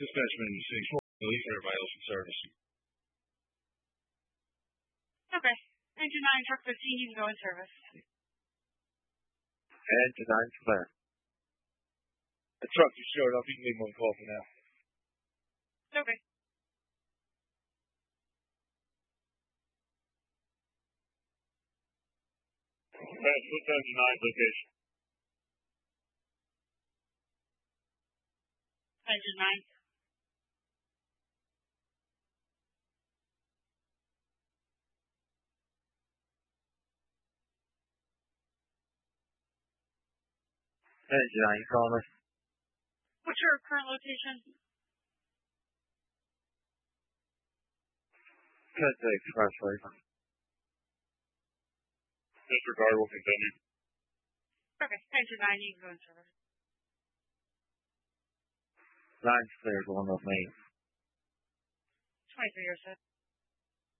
Dispatchman saying police for violation service. Okay. Engine 9, truck 15, you can go in service. Engine 9's clear. The truck just showed up. You can leave one call for now. Okay. What's Engine 9's location? Engine 9. Engine 9, you calling us? What's your current location? Kensington Expressway. Disregard will continue. Okay. Engine 9, you can go in service. 9's clear, going up main. 23 or so.